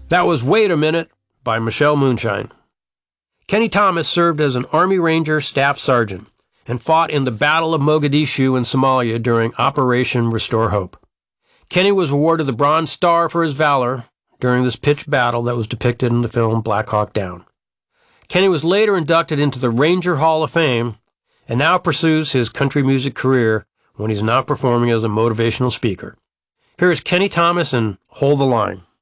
That was Wait a Minute by Michelle Moonshine. Kenny Thomas served as an Army Ranger Staff Sergeant and fought in the Battle of Mogadishu in Somalia during Operation Restore Hope. Kenny was awarded the Bronze Star for his valor during this pitched battle that was depicted in the film Black Hawk Down. Kenny was later inducted into the Ranger Hall of Fame and now pursues his country music career when he's not performing as a motivational speaker. Here is Kenny Thomas and Hold the Line.